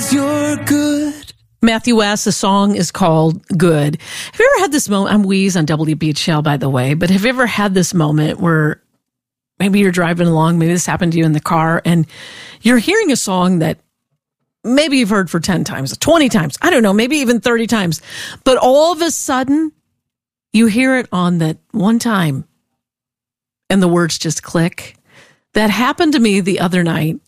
you're good. Matthew West, the song is called Good. Have you ever had this moment? I'm Wheeze on WBHL, by the way, but have you ever had this moment where maybe you're driving along, maybe this happened to you in the car, and you're hearing a song that maybe you've heard for 10 times, 20 times, I don't know, maybe even 30 times, but all of a sudden you hear it on that one time and the words just click? That happened to me the other night.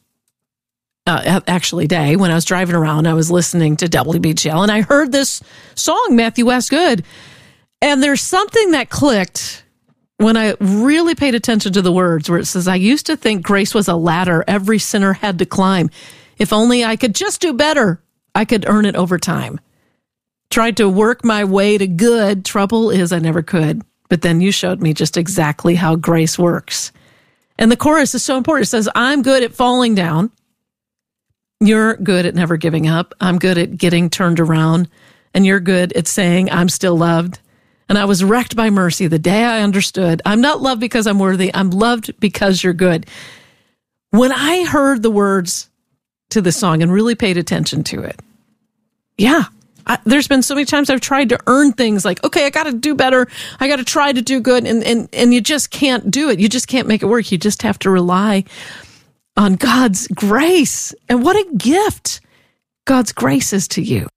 Day, when I was driving around, I was listening to WBGL and I heard this song, Matthew West, Good. And there's something that clicked when I really paid attention to the words where it says, I used to think grace was a ladder every sinner had to climb. If only I could just do better, I could earn it over time. Tried to work my way to good. Trouble is I never could. But then you showed me just exactly how grace works. And the chorus is so important. It says, I'm good at falling down. You're good at never giving up. I'm good at getting turned around. And you're good at saying, I'm still loved. And I was wrecked by mercy the day I understood. I'm not loved because I'm worthy. I'm loved because you're good. When I heard the words to the song and really paid attention to it, there's been so many times I've tried to earn things like, okay, I got to do better. I got to try to do good. And you just can't do it. You just can't make it work. You just have to rely on God's grace. And what a gift God's grace is to you.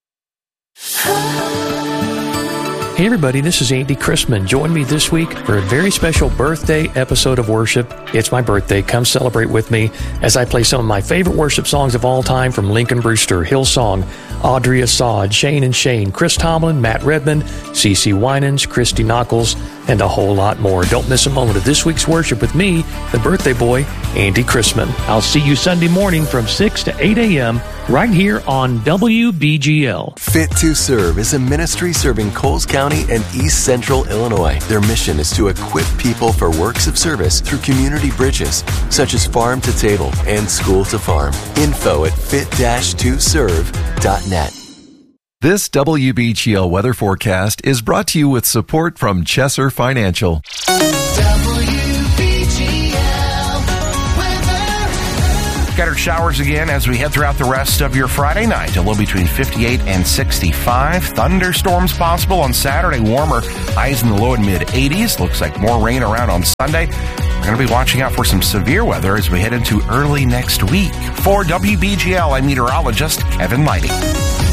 Hey everybody, this is Andy Chrisman. Join me this week for a very special birthday episode of worship. It's my birthday. Come celebrate with me as I play some of my favorite worship songs of all time from Lincoln Brewster, Hillsong, Audrey Assad, Shane and Shane, Chris Tomlin, Matt Redmond, CeCe Winans, Christy Knuckles, and a whole lot more. Don't miss a moment of this week's worship with me, the birthday boy, Andy Chrisman. I'll see you Sunday morning from 6 to 8 a.m. right here on WBGL. Fit to Serve is a ministry serving Coles County and East Central Illinois. Their mission is to equip people for works of service through community bridges, such as Farm to Table and School to Farm. Info at fit-2serve.net. This WBGL weather forecast is brought to you with support from Chesser Financial. Scattered showers again as we head throughout the rest of your Friday night. A low between 58 and 65. Thunderstorms possible on Saturday. Warmer highs in the low and mid 80s. Looks like more rain around on Sunday. We're going to be watching out for some severe weather as we head into early next week. For WBGL, I'm meteorologist Kevin Lighty.